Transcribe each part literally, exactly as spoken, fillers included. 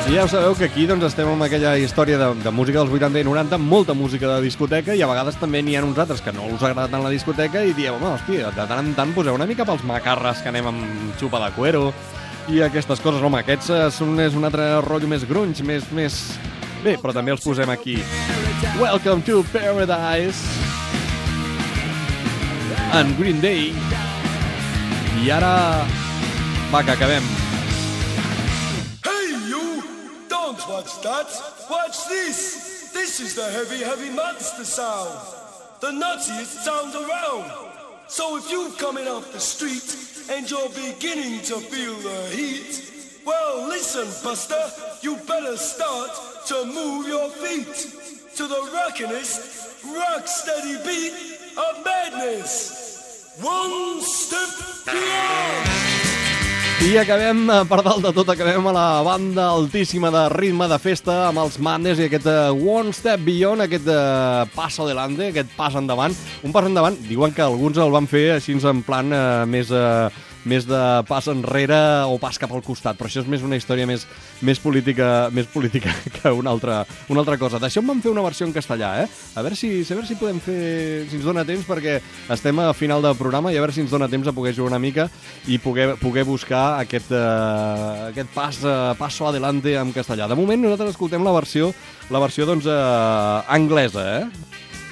I ja ho sabeu que aquí doncs, estem amb aquella història de, de música dels vuitanta i noranta, molta música de discoteca, i a vegades també n'hi ha uns altres que no us agrada tant la discoteca i dieu, home, hòstia, de tant en tant poseu una mica pels macarres que anem amb xupa de cuero i aquestes coses. Home, aquests són, és un altre rotllo més grunge, més, més... Bé, però també els posem aquí. Welcome to Paradise en Green Day. I ara... va, que acabem. Watch that, watch this. This is the heavy, heavy monster sound. The nuttiest sound around. So if you're coming off the street and you're beginning to feel the heat, well, listen, Buster, you better start to move your feet to the rockinest, rock steady beat of madness. One step beyond. I acabem, per dalt de tot, acabem a la banda altíssima de ritme de festa amb els Madness i aquest uh, One Step Beyond, aquest uh, passo adelante, aquest pas endavant. Un pas endavant, diuen que alguns el van fer així en plan uh, més... Uh, més de pas enrere o pas cap al costat, però això és més una història més, més política més política que una altra, una altra cosa. D'això en vam fer una versió en castellà, eh? A veure si, a veure si podem fer, si ens dona temps, perquè estem a final del programa i a veure si ens dona temps a poder jugar una mica i poder, poder buscar aquest, uh, aquest pas, uh, passo adelante en castellà. De moment nosaltres escoltem la versió, la versió doncs, uh, anglesa, eh?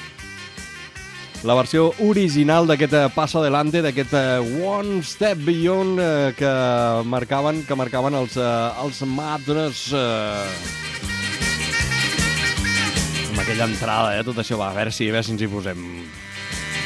La versió original d'aquest Paso Adelante, d'aquest One Step Beyond eh, que marcaven que marcaven els, eh, els Madness. Eh... Amb aquella entrada, eh, tot això va, a veure si, a veure si ens hi posem.